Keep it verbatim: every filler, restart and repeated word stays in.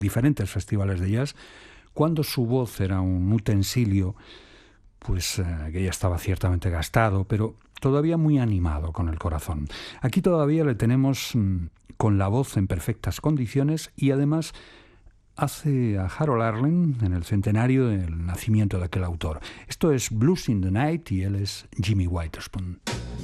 diferentes festivales de jazz, cuando su voz era un utensilio pues eh, que ya estaba ciertamente gastado, pero todavía muy animado con el corazón. Aquí todavía le tenemos mmm, con la voz en perfectas condiciones, y además hace a Harold Arlen en el centenario del nacimiento de aquel autor. Esto es Blues in the Night y él es Jimmy Witherspoon.